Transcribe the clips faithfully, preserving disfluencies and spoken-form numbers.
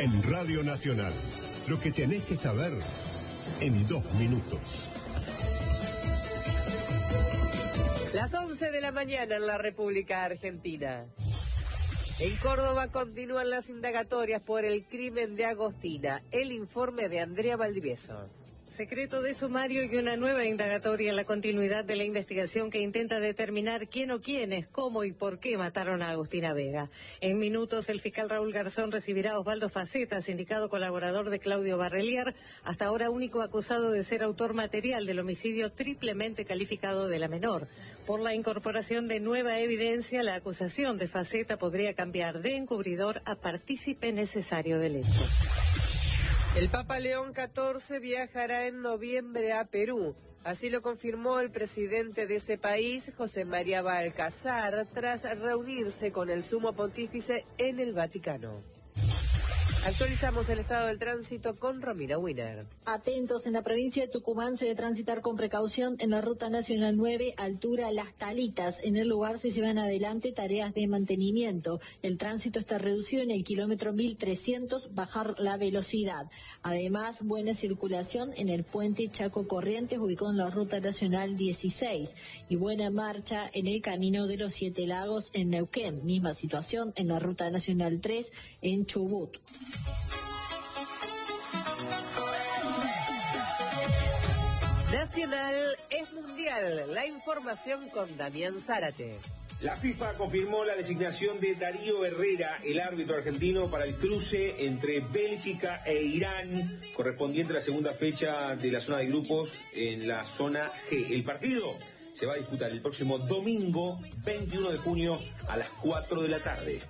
En Radio Nacional, lo que tenés que saber en dos minutos. Las once de la mañana en la República Argentina. En Córdoba continúan las indagatorias por el crimen de Agostina. El informe de Andrea Valdivieso. Secreto de sumario y una nueva indagatoria en la continuidad de la investigación que intenta determinar quién o quiénes, cómo y por qué mataron a Agustina Vega. En minutos, el fiscal Raúl Garzón recibirá a Osvaldo Faceta, sindicado colaborador de Claudio Barrelier, hasta ahora único acusado de ser autor material del homicidio triplemente calificado de la menor. Por la incorporación de nueva evidencia, la acusación de Faceta podría cambiar de encubridor a partícipe necesario del hecho. El Papa León catorce viajará en noviembre a Perú. Así lo confirmó el presidente de ese país, José María Balcazar, tras reunirse con el sumo pontífice en el Vaticano. Actualizamos el estado del tránsito con Romina Winer. Atentos, en la provincia de Tucumán se debe transitar con precaución en la Ruta Nacional nueve, altura Las Talitas. En el lugar se llevan adelante tareas de mantenimiento. El tránsito está reducido en el kilómetro mil trescientos, bajar la velocidad. Además, buena circulación en el puente Chaco Corrientes, ubicado en la Ruta Nacional dieciséis. Y buena marcha en el Camino de los Siete Lagos en Neuquén. Misma situación en la Ruta Nacional tres en Chubut. Nacional es mundial. La información con Damián Zárate. La FIFA confirmó la designación de Darío Herrera, el árbitro argentino, para el cruce entre Bélgica e Irán, correspondiente a la segunda fecha de la zona de grupos en la zona G. El partido se va a disputar el próximo domingo, veintiuno de junio, a las cuatro de la tarde.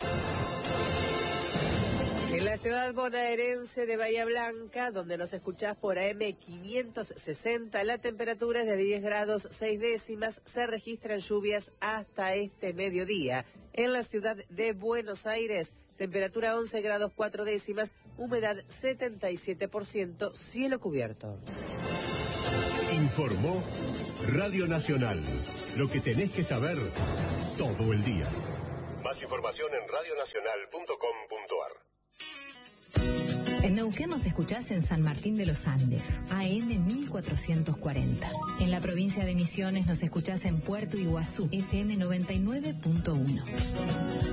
En la ciudad bonaerense de Bahía Blanca, donde nos escuchás por A M quinientos sesenta, la temperatura es de diez grados seis décimas, se registran lluvias hasta este mediodía. En la ciudad de Buenos Aires, temperatura once grados cuatro décimas, humedad setenta y siete por ciento, cielo cubierto. Informó Radio Nacional, lo que tenés que saber todo el día. Más información en radio nacional punto com punto a r. En Neuquén nos escuchás en San Martín de los Andes, A M mil cuatrocientos cuarenta. En la provincia de Misiones nos escuchás en Puerto Iguazú, F M noventa y nueve punto uno.